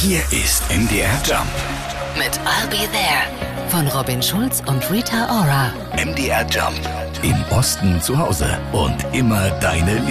Hier ist MDR Jump mit I'll Be There von Robin Schulz und Rita Ora. MDR Jump. Im Osten zu Hause und immer deine